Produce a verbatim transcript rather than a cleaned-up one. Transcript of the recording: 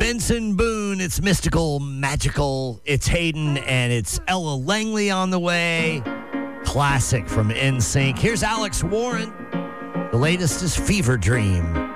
Benson Boone. It's mystical, magical. It's Hayden, and it's Ella Langley on the way. Classic from N Sync. Here's Alex Warren. The latest is Fever Dream.